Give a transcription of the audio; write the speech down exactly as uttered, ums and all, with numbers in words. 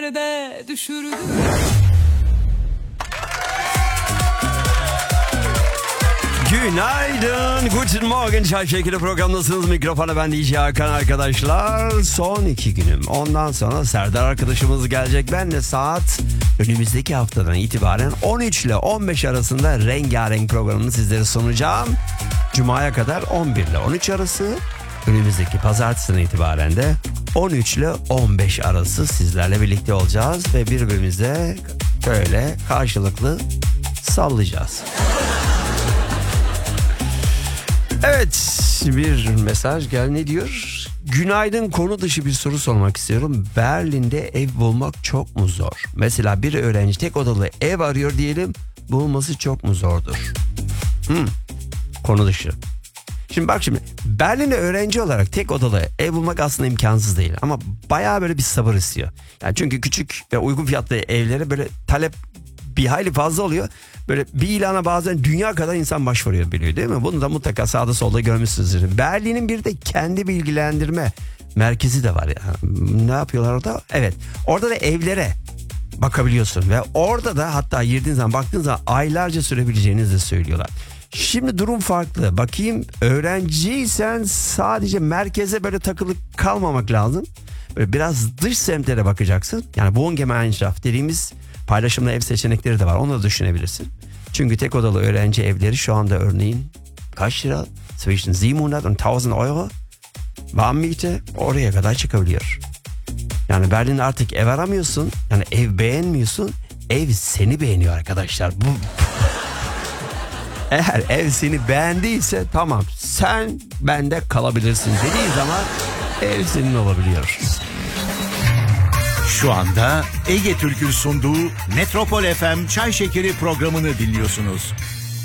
de düşürdü. Günaydın, guten morgen. Çay Şekeri programındasınız. Mikrofona ben D J Hakan arkadaşlar. Son iki günüm. Ondan sonra Serdar arkadaşımız gelecek. Ben de saat önümüzdeki haftadan itibaren on üç ile on beş arasında rengarenk programını sizlere sunacağım. Cuma'ya kadar on bir ile on üç arası. Önümüzdeki pazartesiden itibaren de on üç ile on beş arası sizlerle birlikte olacağız. Ve birbirimize böyle karşılıklı sallayacağız. Evet, bir mesaj gel, ne diyor? Günaydın, konu dışı bir soru sormak istiyorum. Berlin'de ev bulmak çok mu zor? Mesela bir öğrenci tek odalı ev arıyor diyelim, bulması çok mu zordur? Hmm, konu dışı. Şimdi bak şimdi, Berlin'de öğrenci olarak tek odalı ev bulmak aslında imkansız değil. Ama bayağı böyle bir sabır istiyor. Yani çünkü küçük ve uygun fiyatlı evlere böyle talep bir hayli fazla oluyor. Böyle bir ilana bazen dünya kadar insan başvuruyor, biliyor değil mi? Bunu da mutlaka sağda solda görmüşsünüzdür. Berlin'in bir de kendi bilgilendirme merkezi de var ya. Ne yapıyorlar orada? Evet. Orada da evlere bakabiliyorsun ve orada da hatta girdiğin zaman, baktığın zaman aylarca sürebileceğinizi de söylüyorlar. Şimdi durum farklı. Bakayım, öğrenciysen sadece merkeze böyle takılı kalmamak lazım. Böyle biraz dış semtlere bakacaksın. Yani Wohngemeinschaft dediğimiz paylaşımlı ev seçenekleri de var. Onu da düşünebilirsin. Çünkü tek odalı öğrenci evleri şu anda örneğin kaç lira? Zwischen siebenhundert und tausend Euro. Warmmiete oraya kadar çıkabiliyor. Yani Berlin'de artık ev aramıyorsun. Yani ev beğenmiyorsun. Ev seni beğeniyor arkadaşlar. Bu Eğer ev seni beğendiyse tamam, sen bende kalabilirsin dediği zaman ev senin olabiliyor. Şu anda Ege Türk'ün sunduğu Metropol F M Çay Şekeri programını dinliyorsunuz.